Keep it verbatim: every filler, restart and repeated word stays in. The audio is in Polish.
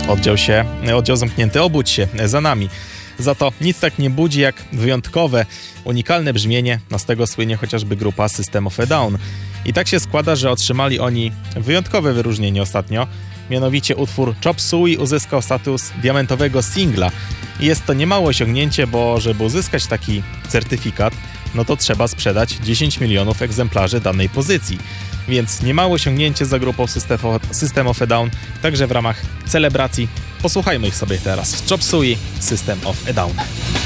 Oddział się, oddział zamknięty, obudź się, za nami. Za to nic tak nie budzi jak wyjątkowe, unikalne brzmienie, no z tego słynie chociażby grupa System of a Down. I tak się składa, że otrzymali oni wyjątkowe wyróżnienie ostatnio, mianowicie utwór Chop Suey uzyskał status diamentowego singla. I jest to niemałe osiągnięcie, bo żeby uzyskać taki certyfikat, no to trzeba sprzedać dziesięć milionów egzemplarzy danej pozycji. Więc niemałe osiągnięcie za grupą System of a Down, także w ramach celebracji posłuchajmy ich sobie teraz. Chop Suey, System of a Down.